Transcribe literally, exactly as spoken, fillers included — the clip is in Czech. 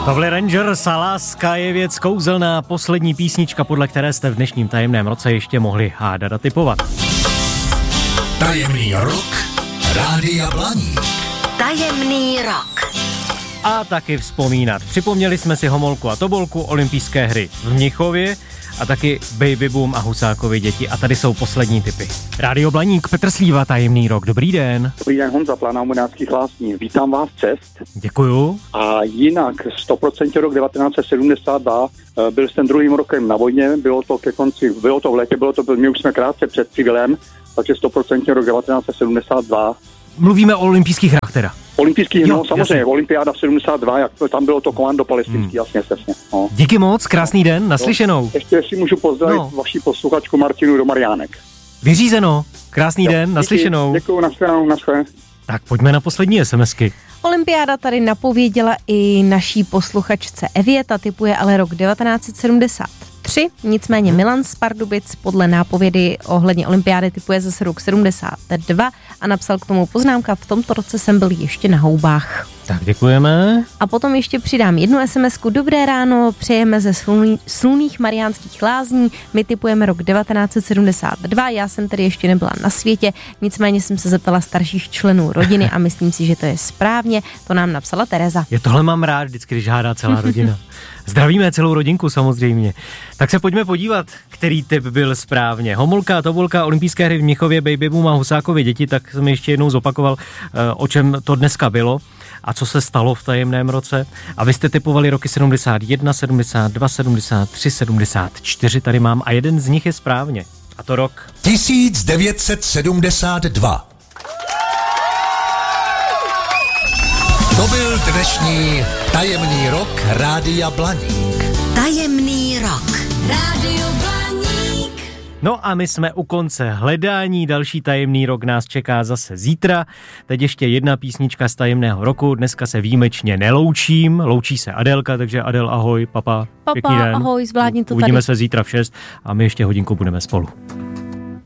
Tohle Rangers a Láska je věc kouzelná, poslední písnička, podle které jste v dnešním tajemném roce ještě mohli hádat a tipovat. Tajemný rok Rádia Blaník. Tajemný rok. A taky vzpomínat. Připomněli jsme si Homolku a Tobolku, olympijské hry v Mnichově a taky Baby Boom a Husákovi děti. A tady jsou poslední tipy. Rádio Blaník, Petr Slíva, tajemný rok. Dobrý den. Dobrý den, Honza Plana, Monáckých Lásní. Vítám vás cest. Děkuju. A jinak sto procent rok devatenáct set sedmdesát dva byl jsem druhým rokem na vojně, bylo to ke konci, bylo to v létě, bylo to, my už jsme krátce před civilem, takže sto procent rok devatenáct set sedmdesát dva. Mluvíme o olympijských hrách teda. Olympijských, jo, no samozřejmě, jasně. Olympiáda sedmdesát dva, jak tam bylo to komando palestinský, hmm. jasně, jasně. No. Díky moc, krásný den, naslyšenou. No, ještě jestli můžu pozdravit no. vaši posluchačku Martinu do Mariánek. Vyřízeno, krásný jo, den, díky, naslyšenou. Děkuju, naschledanou, naschledanou. Tak pojďme na poslední SMSky. Olympiáda tady napověděla i naší posluchačce Evě, ta tipuje ale rok devatenáct set sedmdesát tři, nicméně Milan z Pardubic podle nápovědy ohledně olympiády tipuje zase rok sedmdesát dva a napsal k tomu poznámka, v tomto roce jsem byl ještě na houbách. Tak děkujeme. A potom ještě přidám jednu SMSku. Dobré ráno, přejeme ze sluný, slunných Mariánských Lázní. My tipujeme rok devatenáct set sedmdesát dva, já jsem tedy ještě nebyla na světě, nicméně jsem se zeptala starších členů rodiny a myslím si, že to je správně. To nám napsala Tereza. Já tohle mám rád vždycky, když hádá celá rodina. Zdravíme celou rodinku samozřejmě. Tak se pojďme podívat, který tip byl správně. Homolka, Tobolka, olympijské hry v Mnichově, Baby Boom a Husákovi děti, tak jsem ještě jednou zopakoval, o čem to dneska bylo a co se stalo v tajemném roce. A vy jste tipovali roky sedmdesát jedna, sedmdesát dva, sedmdesát tři, sedmdesát čtyři, tady mám a jeden z nich je správně. A to rok tisíc devět set sedmdesát dva. To byl dnešní tajemný rok Rádia Blaník. Tajemný rok. Rádio Blaník. No a my jsme u konce hledání, další tajemný rok nás čeká zase zítra. Teď ještě jedna písnička z tajemného roku, dneska se výjimečně neloučím, loučí se Adélka, takže Adel, ahoj, papa, Papa, pěkný den. ahoj, zvládni to Uvidíme tady. se zítra v šest a my ještě hodinku budeme spolu.